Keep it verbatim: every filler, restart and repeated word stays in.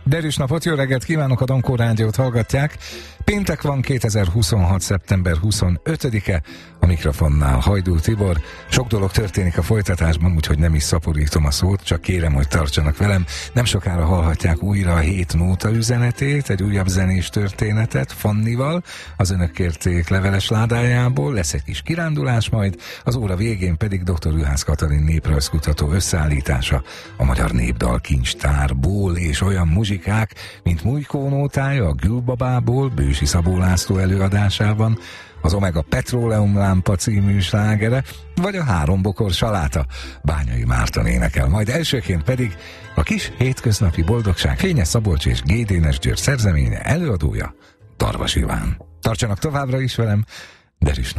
Derűs napot, jó reggelt kívánok, a Dankó Rádiót hallgatják. Péntek van, kétezer-huszonhat. szeptember huszonötödike, a mikrofonnál Hajdú Tibor. Sok dolog történik a folytatásban, úgyhogy nem is szaporítom a szót, csak kérem, hogy tartsanak velem. Nem sokára hallhatják újra a hét nóta üzenetét, egy újabb zenés történetet Fannival, az önök kérték leveles ládájából, lesz egy kis kirándulás majd, az óra végén pedig dr. Juhász Katalin néprajzkutató összeállítása a Magyar Népdal Kincstárból, és olyan muzsikák, mint Mújkó nótája a Gülbabából, Bősi Szabó László előadásában, az Omega Petróleum lámpa című slágere, vagy a Három bokor saláta, Bányai Márton énekel. Majd elsőként pedig a kis hétköznapi boldogság, Fényes Szabolcs és G. Dénes György szerzeménye, előadója Darvas Iván. Tartsanak továbbra is velem, Derűs